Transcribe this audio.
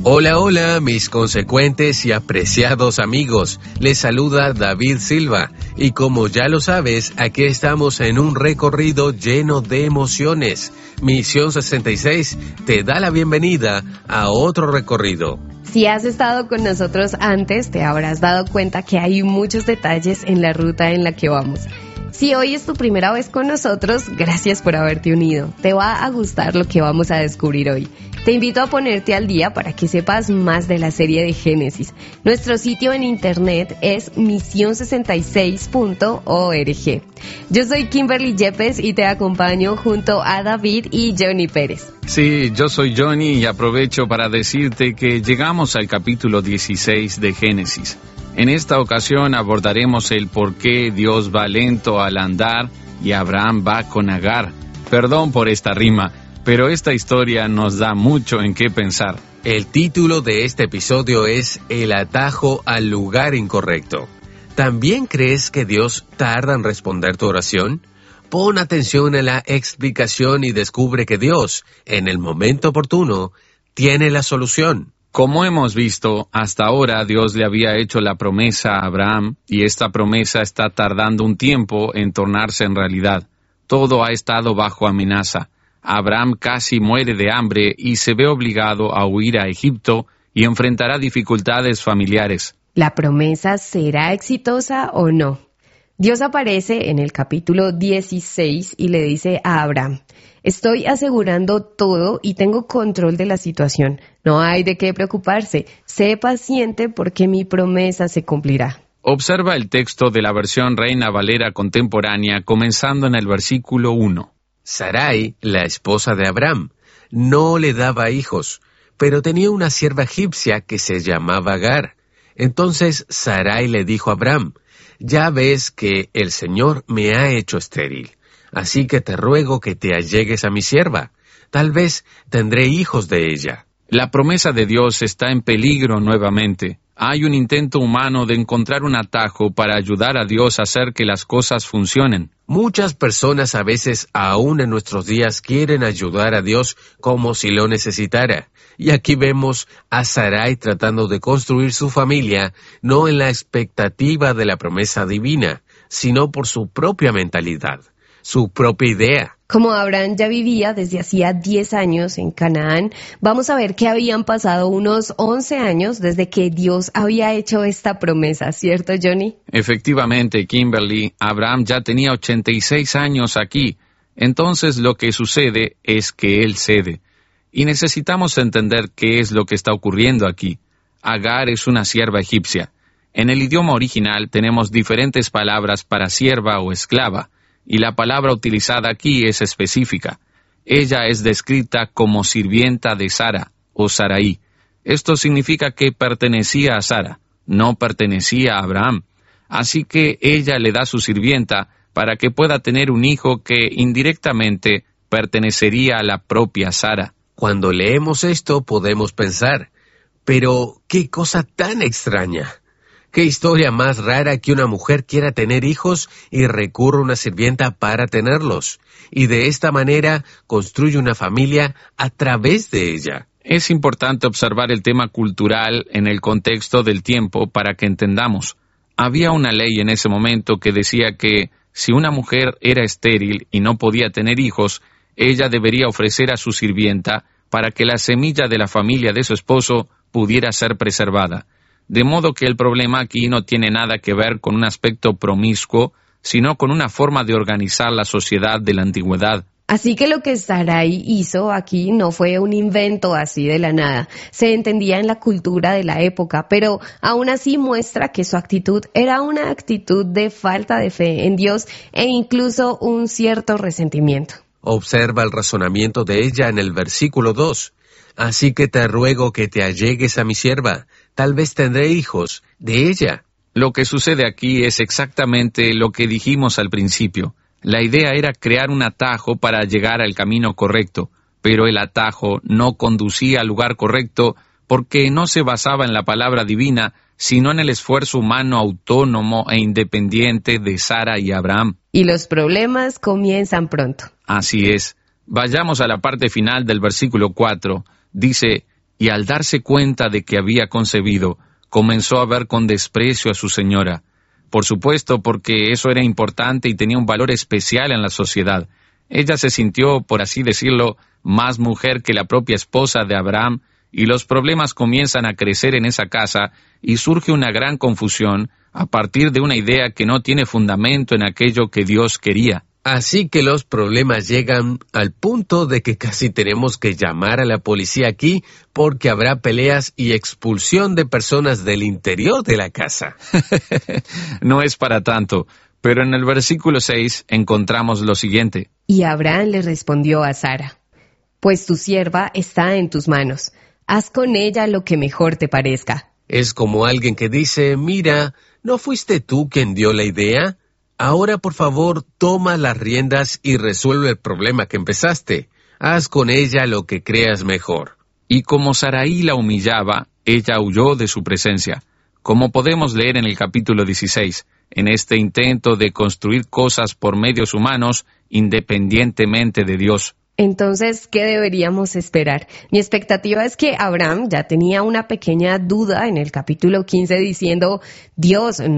Hola, hola, mis consecuentes y apreciados amigos. Les saluda David Silva. Y como ya lo sabes, aquí estamos en un recorrido lleno de emociones. Misión 66 te da la bienvenida a otro recorrido. Si has estado con nosotros antes, te habrás dado cuenta que hay muchos detalles en la ruta en la que vamos. Si hoy es tu primera vez con nosotros, gracias por haberte unido. Te va a gustar lo que vamos a descubrir hoy. Te invito a ponerte al día para que sepas más de la serie de Génesis. Nuestro sitio en internet es mision66.org. Yo soy Kimberly Yepes y te acompaño junto a David y Johnny Pérez. Sí, yo soy Johnny y aprovecho para decirte que llegamos al capítulo 16 de Génesis. En esta ocasión abordaremos el por qué Dios va lento al andar y Abraham va con Agar. Perdón por esta rima, pero esta historia nos da mucho en qué pensar. El título de este episodio es El atajo al lugar incorrecto. ¿También crees que Dios tarda en responder tu oración? Pon atención a la explicación y descubre que Dios, en el momento oportuno, tiene la solución. Como hemos visto, hasta ahora Dios le había hecho la promesa a Abraham y esta promesa está tardando un tiempo en tornarse en realidad. Todo ha estado bajo amenaza. Abraham casi muere de hambre y se ve obligado a huir a Egipto y enfrentará dificultades familiares. ¿La promesa será exitosa o no? Dios aparece en el capítulo 16 y le dice a Abraham: estoy asegurando todo y tengo control de la situación. No hay de qué preocuparse. Sé paciente porque mi promesa se cumplirá. Observa el texto de la versión Reina Valera contemporánea, comenzando en el versículo 1. Sarai, la esposa de Abraham, no le daba hijos, pero tenía una sierva egipcia que se llamaba Agar. Entonces Sarai le dijo a Abraham: ya ves que el Señor me ha hecho estéril, así que te ruego que te allegues a mi sierva. Tal vez tendré hijos de ella. La promesa de Dios está en peligro nuevamente. Hay un intento humano de encontrar un atajo para ayudar a Dios a hacer que las cosas funcionen. Muchas personas a veces, aún en nuestros días, quieren ayudar a Dios como si lo necesitara. Y aquí vemos a Sarai tratando de construir su familia, no en la expectativa de la promesa divina, sino por su propia mentalidad, su propia idea. Como Abraham ya vivía desde hacía 10 años en Canaán, vamos a ver que habían pasado unos 11 años desde que Dios había hecho esta promesa, ¿cierto, Johnny? Efectivamente, Kimberly, Abraham ya tenía 86 años aquí. Entonces lo que sucede es que él cede. Y necesitamos entender qué es lo que está ocurriendo aquí. Agar es una sierva egipcia. En el idioma original tenemos diferentes palabras para sierva o esclava, y la palabra utilizada aquí es específica. Ella es descrita como sirvienta de Sara o Sarai. Esto significa que pertenecía a Sara, no pertenecía a Abraham. Así que ella le da su sirvienta para que pueda tener un hijo que indirectamente pertenecería a la propia Sara. Cuando leemos esto podemos pensar, pero qué cosa tan extraña. ¿Qué historia más rara que una mujer quiera tener hijos y recurra a una sirvienta para tenerlos? Y de esta manera construye una familia a través de ella. Es importante observar el tema cultural en el contexto del tiempo para que entendamos. Había una ley en ese momento que decía que si una mujer era estéril y no podía tener hijos, ella debería ofrecer a su sirvienta para que la semilla de la familia de su esposo pudiera ser preservada. De modo que el problema aquí no tiene nada que ver con un aspecto promiscuo, sino con una forma de organizar la sociedad de la antigüedad. Así que lo que Sarai hizo aquí no fue un invento así de la nada. Se entendía en la cultura de la época, pero aún así muestra que su actitud era una actitud de falta de fe en Dios e incluso un cierto resentimiento. Observa el razonamiento de ella en el versículo 2. Así que te ruego que te allegues a mi sierva. Tal vez tendré hijos de ella. Lo que sucede aquí es exactamente lo que dijimos al principio. La idea era crear un atajo para llegar al camino correcto, pero el atajo no conducía al lugar correcto porque no se basaba en la palabra divina, sino en el esfuerzo humano autónomo e independiente de Sara y Abraham. Y los problemas comienzan pronto. Así es. Vayamos a la parte final del versículo 4. Dice: y al darse cuenta de que había concebido, comenzó a ver con desprecio a su señora. Por supuesto, porque eso era importante y tenía un valor especial en la sociedad. Ella se sintió, por así decirlo, más mujer que la propia esposa de Abraham, y los problemas comienzan a crecer en esa casa, y surge una gran confusión a partir de una idea que no tiene fundamento en aquello que Dios quería. Así que los problemas llegan al punto de que casi tenemos que llamar a la policía aquí porque habrá peleas y expulsión de personas del interior de la casa. No es para tanto, pero en el versículo 6 encontramos lo siguiente. Y Abraham le respondió a Sara: Pues tu sierva está en tus manos. Haz con ella lo que mejor te parezca. Es como alguien que dice, mira, ¿no fuiste tú quien dio la idea? Ahora, por favor, toma las riendas y resuelve el problema que empezaste. Haz con ella lo que creas mejor. Y como Sarai la humillaba, ella huyó de su presencia. Como podemos leer en el capítulo 16, en este intento de construir cosas por medios humanos, independientemente de Dios. Entonces, ¿qué deberíamos esperar? Mi expectativa es que Abraham ya tenía una pequeña duda en el capítulo 15 diciendo, Dios,